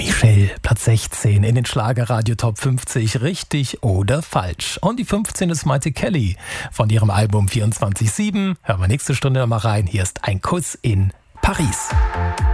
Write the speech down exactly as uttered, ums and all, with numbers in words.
Michelle, Platz sechzehn in den Schlagerradio Top fünfzig, richtig oder falsch. Und die fünfzehn ist Maite Kelly von ihrem Album vierundzwanzig sieben. Hören wir nächste Stunde mal rein. Hier ist ein Kuss in Paris.